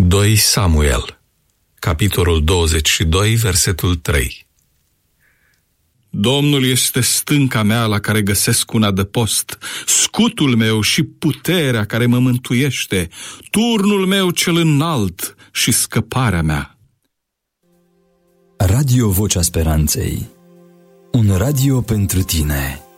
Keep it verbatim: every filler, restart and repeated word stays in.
doi Samuel, capitolul douăzeci și doi, versetul trei. Domnul este stânca mea la care găsesc un adăpost, scutul meu și puterea care mă mântuiește, turnul meu cel înalt și scăparea mea. Radio Vocea Speranței, un radio pentru tine.